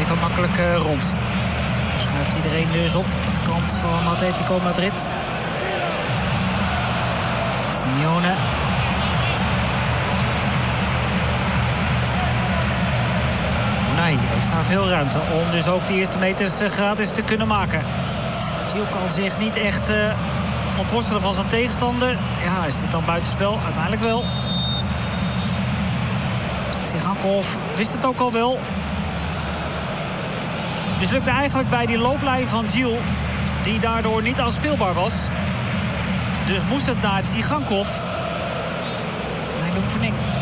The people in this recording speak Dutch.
even makkelijk rond. Dan schuift iedereen dus op aan de kant van Atletico Madrid. Simeone. Unai heeft daar veel ruimte om dus ook de eerste meters gratis te kunnen maken. Gil kan zich niet echt ontworstelen van zijn tegenstander. Ja, is dit dan buitenspel? Uiteindelijk wel. Zigankov wist het ook al wel. Mislukte eigenlijk bij die looplijn van Gil, die daardoor niet aanspeelbaar was. Dus moest het naar Zigankov. Een oefening.